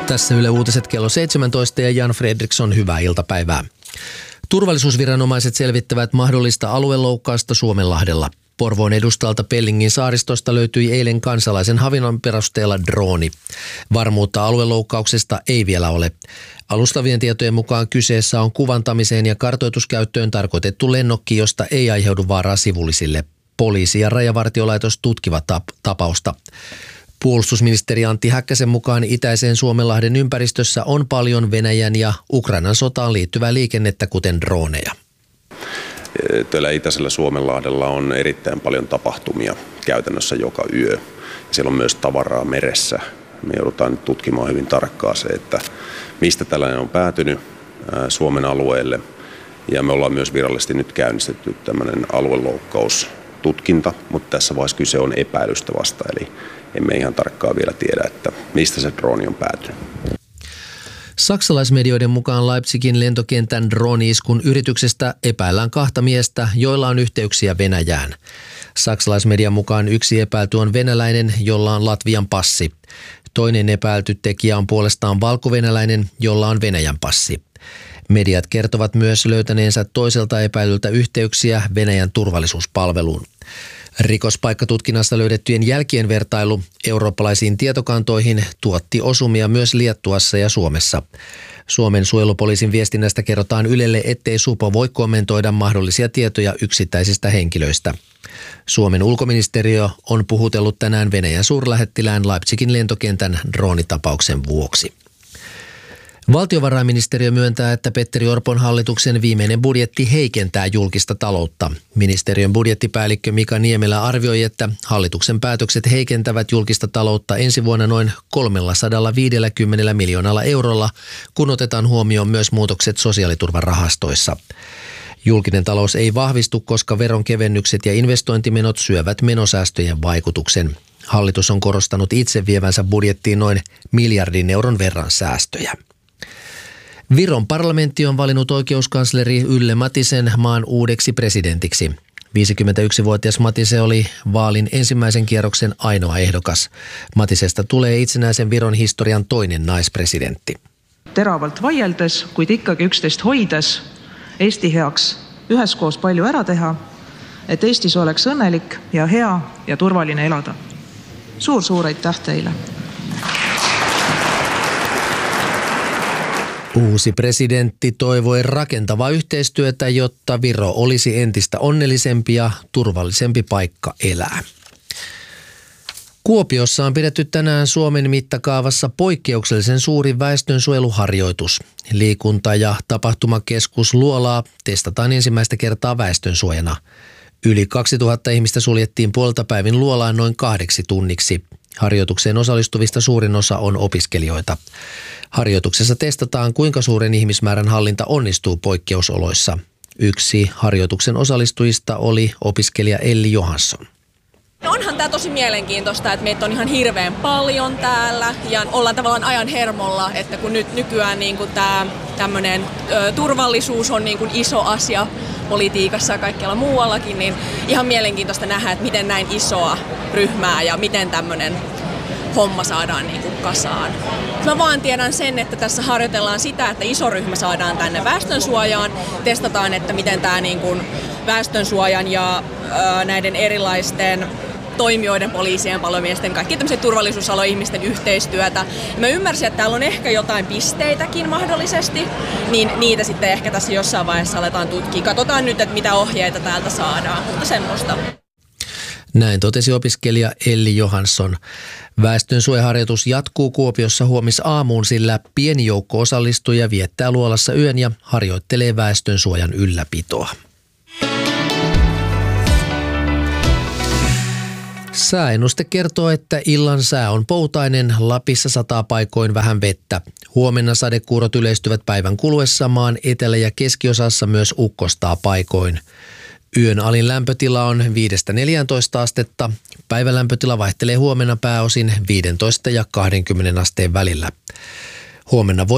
Tässä Yle Uutiset kello 17 ja Jan Fredriksson, hyvää iltapäivää. Turvallisuusviranomaiset selvittävät mahdollista alueloukkausta Suomenlahdella. Porvoon edustalta Pellingin saaristosta löytyi eilen kansalaisen havainnon perusteella drooni. Varmuutta alueloukkauksesta ei vielä ole. Alustavien tietojen mukaan kyseessä on kuvantamiseen ja kartoituskäyttöön tarkoitettu lennokki, josta ei aiheudu vaaraa sivullisille. Poliisi ja Rajavartiolaitos tutkivat tapausta. Puolustusministeri Antti Häkkäsen mukaan itäisen Suomenlahden ympäristössä on paljon Venäjän ja Ukrainan sotaan liittyvää liikennettä, kuten droneja. Tällä itäisellä Suomenlahdella on erittäin paljon tapahtumia käytännössä joka yö. Siellä on myös tavaraa meressä. Me joudutaan nyt tutkimaan hyvin tarkkaan se, että mistä tällainen on päätynyt Suomen alueelle. Ja me ollaan myös virallisesti nyt käynnistetty tämmöinen alueloukkaustutkinta, mutta tässä vaiheessa kyse on epäilystä vasta, eli emme ihan tarkkaan vielä tiedä, että mistä se drooni on päätynyt. Saksalaismedioiden mukaan Leipzigin lentokentän drooni-iskun yrityksestä epäillään 2 miestä, joilla on yhteyksiä Venäjään. Saksalaismedian mukaan yksi epäilty on venäläinen, jolla on Latvian passi. Toinen epäilty tekijä on puolestaan valkovenäläinen, jolla on Venäjän passi. Mediat kertovat myös löytäneensä toiselta epäilyltä yhteyksiä Venäjän turvallisuuspalveluun. Rikospaikkatutkinnassa löydettyjen jälkien vertailu eurooppalaisiin tietokantoihin tuotti osumia myös Liettuassa ja Suomessa. Suomen suojelupoliisin viestinnästä kerrotaan Ylelle, ettei supo voi kommentoida mahdollisia tietoja yksittäisistä henkilöistä. Suomen ulkoministeriö on puhutellut tänään Venäjän suurlähettilään Leipzigin lentokentän droonitapauksen vuoksi. Valtiovarainministeriö myöntää, että Petteri Orpon hallituksen viimeinen budjetti heikentää julkista taloutta. Ministeriön budjettipäällikkö Mika Niemelä arvioi, että hallituksen päätökset heikentävät julkista taloutta ensi vuonna noin 350 miljoonalla eurolla, kun otetaan huomioon myös muutokset sosiaaliturvarahastoissa. Julkinen talous ei vahvistu, koska veronkevennykset ja investointimenot syövät menosäästöjen vaikutuksen. Hallitus on korostanut itse vievänsä budjettiin noin miljardin euron verran säästöjä. Viron parlamentti on valinnut oikeuskansleri Yle Matisen maan uudeksi presidentiksi. 51-vuotias Matise oli vaalin ensimmäisen kierroksen ainoa ehdokas. Matisesta tulee itsenäisen Viron historian toinen naispresidentti. Teravalt vaieldes, kuid ikkagi üksteist hoides, Eesti heaks üheskoos palju ära teha, et Eestis oleks õnnelik ja hea ja turvaline elada. Suur aitäh teille! Uusi presidentti toivoi rakentavaa yhteistyötä, jotta Viro olisi entistä onnellisempi ja turvallisempi paikka elää. Kuopiossa on pidetty tänään Suomen mittakaavassa poikkeuksellisen suuri väestönsuojeluharjoitus. Liikunta- ja tapahtumakeskus Luolaa testataan ensimmäistä kertaa väestönsuojana. Yli 2000 ihmistä suljettiin puoltapäivin Luolaan noin 2 tunniksi. Harjoitukseen osallistuvista suurin osa on opiskelijoita. Harjoituksessa testataan, kuinka suuren ihmismäärän hallinta onnistuu poikkeusoloissa. Yksi harjoituksen osallistujista oli opiskelija Elli Johansson. Onhan tämä tosi mielenkiintoista, että meitä on ihan hirveän paljon täällä ja ollaan tavallaan ajan hermolla, että kun nyt nykyään niin kuin tämä tämmöinen turvallisuus on niin kuin iso asia politiikassa ja kaikkialla muuallakin, niin ihan mielenkiintoista nähdä, että miten näin isoa ryhmää ja miten tämmöinen homma saadaan niin kuin kasaan. Mä vaan tiedän sen, että tässä harjoitellaan sitä, että iso ryhmä saadaan tänne väestönsuojaan. Testataan, että miten tämä niin kuin väestönsuojan ja näiden erilaisten toimijoiden, poliisien, palomiesten, kaikki tämmöiset turvallisuusaloihmisten yhteistyötä. Ja mä ymmärsin, että täällä on ehkä jotain pisteitäkin mahdollisesti, niin niitä sitten ehkä tässä jossain vaiheessa aletaan tutkia. Katsotaan nyt, että mitä ohjeita täältä saadaan, mutta semmoista. Näin totesi opiskelija Elli Johansson. Väestönsuojaharjoitus jatkuu Kuopiossa huomisaamuun, sillä pieni joukko osallistujia viettää Luolassa yön ja harjoittelee väestönsuojan ylläpitoa. Sääennuste kertoo, että illan sää on poutainen, Lapissa sataa paikoin vähän vettä. Huomenna sadekuurot yleistyvät päivän kuluessa, maan etelä- ja keskiosassa myös ukkostaa paikoin. Yön alin lämpötila on 5-14 astetta. Päivän lämpötila vaihtelee huomenna pääosin 15 ja 20 asteen välillä. Huomenna voi